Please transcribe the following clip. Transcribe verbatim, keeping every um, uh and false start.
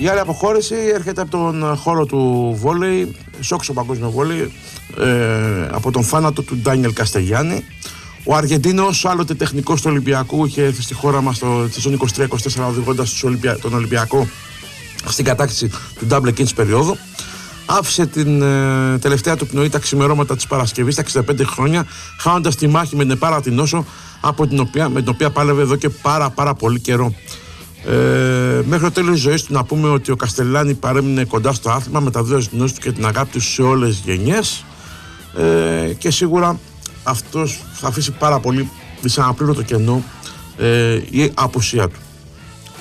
Η άλλη αποχώρηση έρχεται από τον χώρο του βόλεϊ, σοκ στο παγκόσμιο βόλεϊ, ε, από τον θάνατο του Ντάνιελ Καστεγιάννη. Ο Αργεντίνος, άλλοτε τεχνικός του Ολυμπιακού, είχε έρθει στη χώρα μας το σεζόν είκοσι τρία είκοσι τέσσερα οδηγώντας Ολυμπια... τον Ολυμπιακό στην κατάκτηση του double εκείνης της περίοδου. Άφησε την ε, τελευταία του πνοή τα ξημερώματα της Παρασκευής, τα εξήντα πέντε χρόνια, χάνοντας τη μάχη με την Επάρα την Όσο, από την οποία, με την οποία πάλευε εδώ και πάρα πάρα πολύ καιρό. Ε, μέχρι το τέλος της ζωής του να πούμε ότι ο Καστελάνη παρέμεινε κοντά στο άθλημα, μεταδίδοντας την γνώση του και την αγάπη του σε όλες τις γενιές, ε, και σίγουρα αυτός θα αφήσει πάρα πολύ δυσαναπλήρωτο κενό ε, η απουσία του.